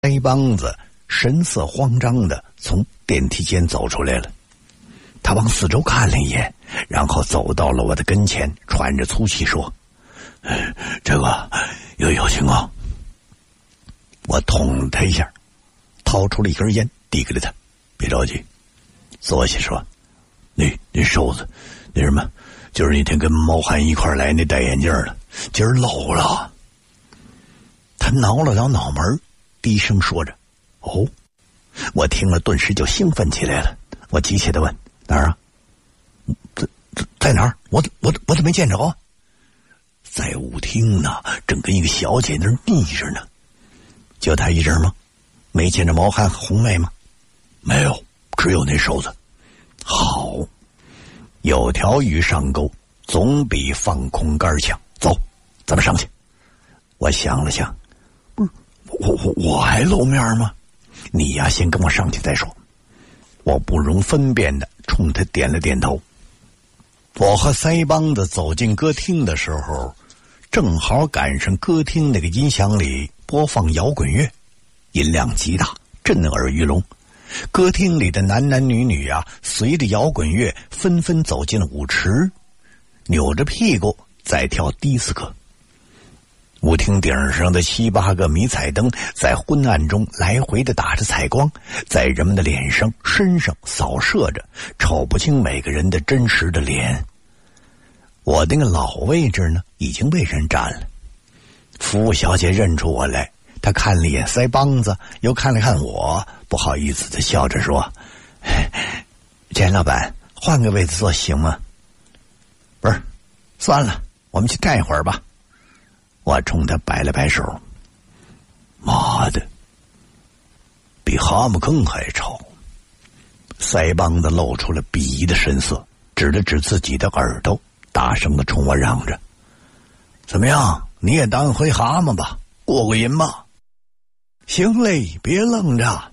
腮帮子神色慌张的从电梯间走出来了，他往四周看了一眼，然后走到了我的跟前，喘着粗气说：“这个有情况。”我捅了他一下，掏出了一根烟递给了他：“别着急，坐下说。那瘦子，那什么，就是那天跟毛汉一块来那戴眼镜的，今儿漏了。”他挠了挠脑门，低声说着：“哦。”我听了顿时就兴奋起来了，我急切地问：“哪儿啊？在哪儿？我怎么没见着啊？”“在舞厅呢，正跟一个小姐那儿腻着呢。”“就他一人吗？没见着毛汉和红妹吗？”“没有，只有那瘦子。”“好，有条鱼上钩，总比放空杆强。走，咱们上去。”我想了想，不是我还露面吗？你呀，先跟我上去再说。我不容分辨的冲他点了点头。我和腮帮子走进歌厅的时候，正好赶上歌厅那个音响里播放摇滚乐，音量极大，震耳欲聋。歌厅里的男男女女啊，随着摇滚乐纷纷走进了舞池，扭着屁股在跳迪斯科。舞厅顶上的7、8个迷彩灯在昏暗中来回的打着彩光，在人们的脸上身上扫射着，瞅不清每个人的真实的脸。我那个老位置呢，已经被人占了。服务小姐认出我来，她看了一眼腮帮子，又看了看我，不好意思的笑着说：“简老板，换个位子坐行吗？”“不是，算了，我们去干一会儿吧。”我冲他摆了摆手。妈的，比蛤蟆坑还吵。腮帮子露出了鄙夷的神色，指了指自己的耳朵，大声的冲我嚷着：“怎么样，你也当回蛤蟆吧，过瘾吧？”“行嘞，别愣着，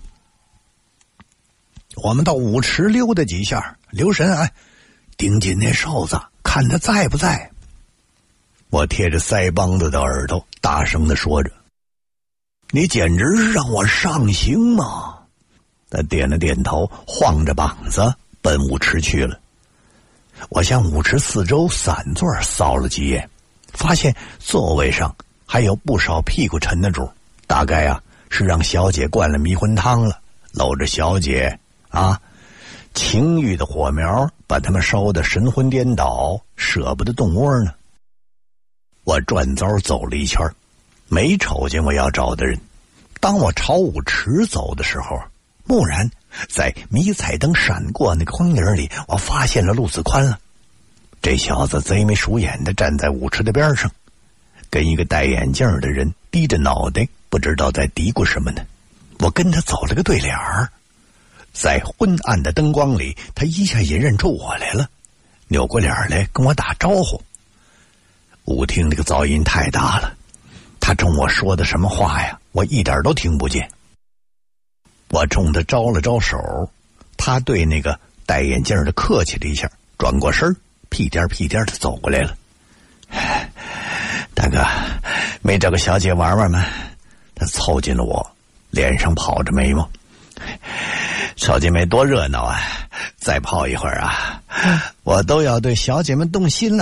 我们到舞池溜达几下，留神盯紧那瘦子，看他在不在。”我贴着腮帮子的耳朵大声地说着：“你简直是让我上刑嘛！”他点了点头，晃着膀子奔舞池去了。我向舞池四周散座扫了几眼，发现座位上还有不少屁股沉的主，大概是让小姐灌了迷魂汤了，搂着小姐情欲的火苗把他们烧得神魂颠倒，舍不得动窝呢。我转遭走了一圈，没瞅见我要找的人。当我朝舞池走的时候，蓦然在迷彩灯闪过那个光影里，我发现了陆子宽了。这小子贼眉鼠眼的站在舞池的边上，跟一个戴眼镜的人低着脑袋，不知道在嘀咕什么呢。我跟他走了个对脸儿，在昏暗的灯光里，他一下也认出我来了，扭过脸来跟我打招呼。舞厅那个噪音太大了，他冲我说的什么话呀，我一点都听不见。我冲他招了招手，他对那个戴眼镜的客气了一下，转过身，屁颠屁颠的走过来了。“大哥，没找个小姐玩玩吗？”他凑近了我，脸上跑着眉毛。“小姐妹多热闹啊，再泡一会儿我都要对小姐们动心了。”“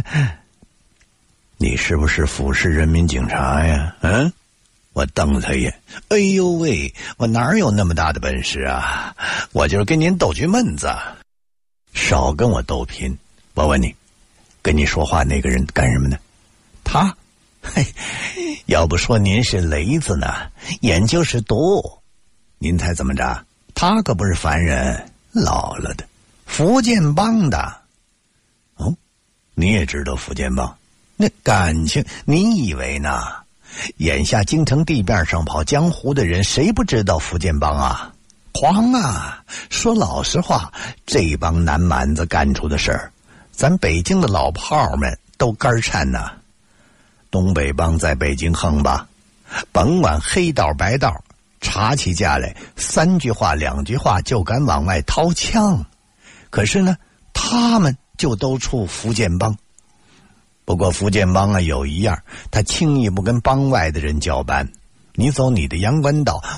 你是不是府市人民警察呀？”“我瞪了他一眼。哎呦喂，我哪有那么大的本事啊？我就是跟您逗句闷子。少跟我逗贫。我问你，跟你说话那个人干什么呢？”“他？要不说您是雷子呢，眼就是毒。您猜怎么着？他可不是凡人，老了的，福建帮的。”“哦，你也知道福建帮？那感情你以为呢？眼下京城地面上跑江湖的人，谁不知道福建帮啊？狂啊！说老实话，这帮南蛮子干出的事儿，咱北京的老炮们都肝颤呐。东北帮在北京横吧，甭管黑道白道，查起架来3句话2句话就敢往外掏枪。可是呢，他们就都出福建帮。不过福建帮有一样，他轻易不跟帮外的人叫板。你走你的阳关道，